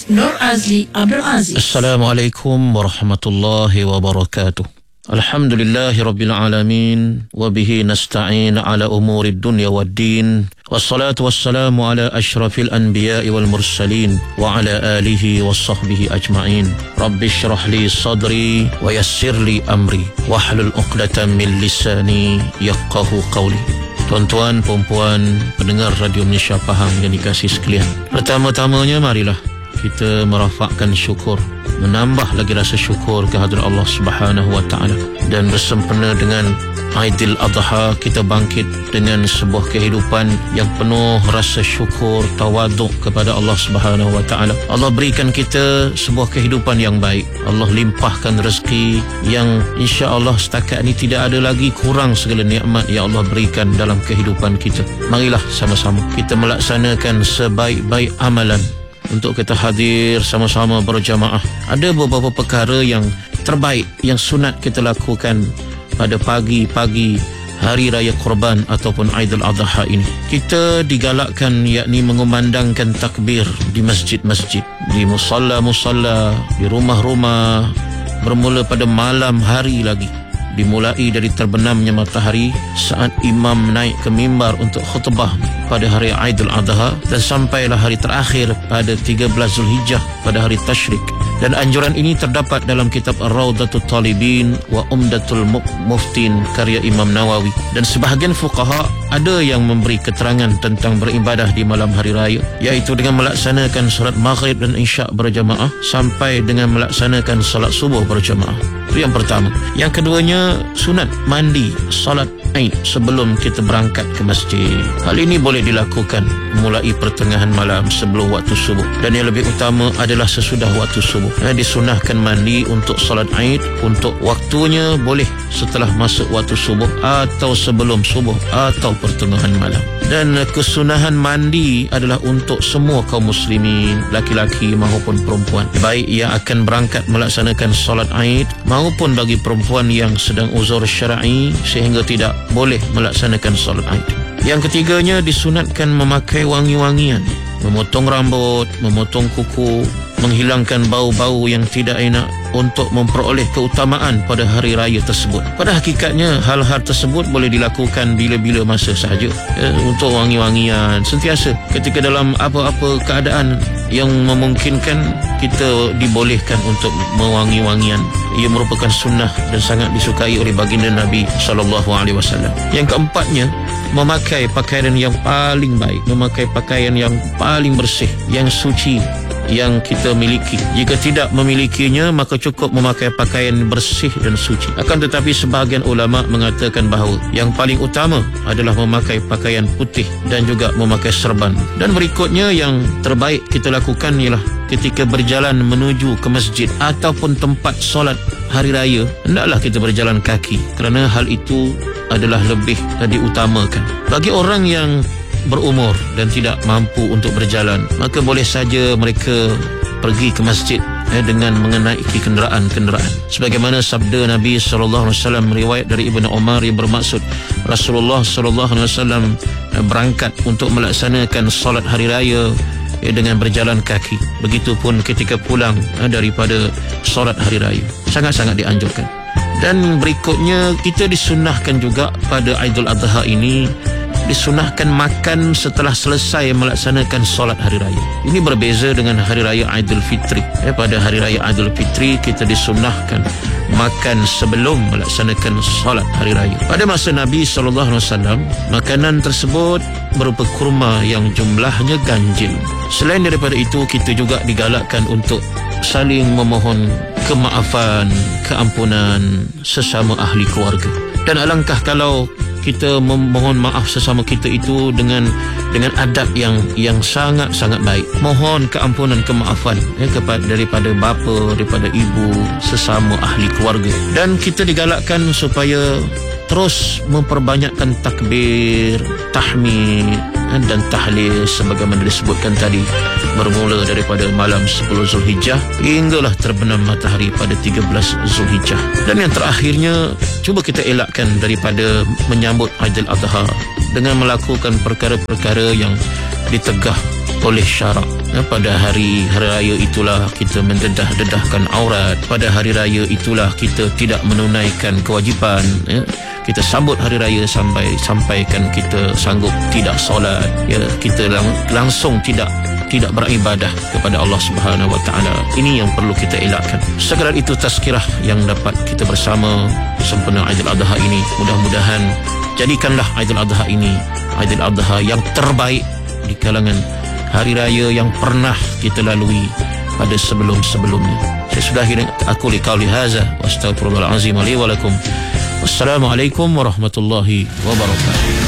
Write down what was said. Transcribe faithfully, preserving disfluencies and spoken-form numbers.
Nur Azli Abdul Aziz. Assalamualaikum warahmatullahi wabarakatuh. Alhamdulillahi rabbil alamin wa bihi nasta'in ala umuri dunya waddin. Wassalatu wassalamu ala asyrafil anbiya'i wal mursalin wa ala alihi wa sahbihi ajma'in. Rabbi syrah li sadri wa yassir li amri wahlul uqdatan min lisani yafqahu qawli. Tuan-tuan, puan-puan, pendengar Radio Malaysia Pahang yang dikasihi sekalian, pertama-tamanya marilah kita merafakkan syukur, menambah lagi rasa syukur kehadrat Allah Subhanahu wa taala, dan bersempena dengan Aidil Adha kita bangkit dengan sebuah kehidupan yang penuh rasa syukur, tawaduk kepada Allah Subhanahu wa taala. Allah berikan kita sebuah kehidupan yang baik. Allah limpahkan rezeki yang insya-Allah setakat ini tidak ada lagi kurang segala nikmat yang Allah berikan dalam kehidupan kita. Marilah sama-sama kita melaksanakan sebaik-baik amalan untuk kita hadir sama-sama berjamaah. Ada beberapa perkara yang terbaik yang sunat kita lakukan pada pagi-pagi Hari Raya Korban ataupun Aidil Adha ini. Kita digalakkan yakni mengumandangkan takbir di masjid-masjid, di musalla-musalla, di rumah-rumah, bermula pada malam hari lagi, dimulai dari terbenamnya matahari saat imam naik ke mimbar untuk khutbah pada hari Aidil Adha, dan sampailah hari terakhir pada tiga belas Zulhijjah pada hari Tashrik. Dan anjuran ini terdapat dalam kitab Ar-Rawdatul Talibin wa Umdatul Muftin karya Imam Nawawi. Dan sebahagian fuqaha ada yang memberi keterangan tentang beribadah di malam hari raya, iaitu dengan melaksanakan solat maghrib dan isyak berjamaah sampai dengan melaksanakan solat subuh berjamaah. Itu yang pertama. Yang keduanya, sunat mandi solat Aid sebelum kita berangkat ke masjid. Hal ini boleh dilakukan mulai pertengahan malam sebelum waktu subuh, dan yang lebih utama adalah sesudah waktu subuh. Nah, disunahkan mandi untuk solat Aid untuk waktunya boleh setelah masuk waktu subuh atau sebelum subuh atau pertengahan malam. Dan kesunahan mandi adalah untuk semua kaum muslimin, laki-laki maupun perempuan, baik yang akan berangkat melaksanakan solat Aid maupun bagi perempuan yang sedang uzur syar'i sehingga tidak boleh melaksanakan solat Aid. Yang ketiganya, disunatkan memakai wangi-wangian, memotong rambut, memotong kuku, menghilangkan bau-bau yang tidak enak untuk memperoleh keutamaan pada hari raya tersebut. Pada hakikatnya hal-hal tersebut boleh dilakukan bila-bila masa sahaja. Ya, untuk wangi-wangian sentiasa ketika dalam apa-apa keadaan yang memungkinkan, kita dibolehkan untuk mewangi-wangian. Ia merupakan sunnah dan sangat disukai oleh baginda Nabi sallallahu alaihi wasallam. Yang keempatnya, memakai pakaian yang paling baik, memakai pakaian yang paling bersih, yang suci yang kita miliki. Jika tidak memilikinya, maka cukup memakai pakaian bersih dan suci. Akan tetapi sebahagian ulama mengatakan bahawa yang paling utama adalah memakai pakaian putih dan juga memakai serban. Dan berikutnya yang terbaik kita lakukan ialah ketika berjalan menuju ke masjid ataupun tempat solat hari raya, hendaklah kita berjalan kaki, kerana hal itu adalah lebih diutamakan. Bagi orang yang berumur dan tidak mampu untuk berjalan, maka boleh saja mereka pergi ke masjid eh, dengan mengenaiki kenderaan-kenderaan. Sebagaimana sabda Nabi sallallahu alaihi wasallam riwayat dari Ibnu Umar yang bermaksud Rasulullah sallallahu alaihi wasallam eh, berangkat untuk melaksanakan solat hari raya eh, dengan berjalan kaki. Begitupun ketika pulang eh, daripada solat hari raya, sangat-sangat dianjurkan. Dan berikutnya, kita disunahkan juga pada Aidil Adha ini, disunahkan makan setelah selesai melaksanakan solat hari raya. Ini berbeza dengan hari raya Aidil Fitri. Eh, pada hari raya Aidil Fitri kita disunahkan makan sebelum melaksanakan solat hari raya. Pada masa Nabi sallallahu alaihi wasallam, makanan tersebut berupa kurma yang jumlahnya ganjil. Selain daripada itu, kita juga digalakkan untuk saling memohon kemaafan, keampunan sesama ahli keluarga. Dan alangkah kalau kita memohon maaf sesama kita itu dengan dengan adab yang yang sangat-sangat baik. Mohon keampunan, kemaafan ya, kepada daripada bapa, daripada ibu, sesama ahli keluarga. Dan kita digalakkan supaya terus memperbanyakkan takbir, tahmid dan tahlil sebagaimana disebutkan tadi, bermula daripada malam sepuluh Zulhijjah hinggalah terbenam matahari pada tiga belas Zulhijjah. Dan yang terakhirnya, cuba kita elakkan daripada menyambut Aidil Adha dengan melakukan perkara-perkara yang ditegah oleh syarak. Ya, pada hari hari raya itulah kita mendedah-dedahkan aurat. Pada hari raya itulah kita tidak menunaikan kewajipan. Ya. Kita sambut hari raya sampai sampaikan kita sanggup tidak solat. Ya, kita lang- langsung tidak tidak beribadah kepada Allah Subhanahu Wa Taala. Ini yang perlu kita elakkan. Sekadar itu tazkirah yang dapat kita bersama sempena Aidil Adha ini. Mudah-mudahan jadikanlah Aidil Adha ini Aidil Adha yang terbaik di kalangan hari raya yang pernah kita lalui pada sebelum-sebelumnya. Saya sudahi aku li qauli hadza wa astaghfirullahal azim li wa lakum. Wassalamualaikum warahmatullahi wabarakatuh.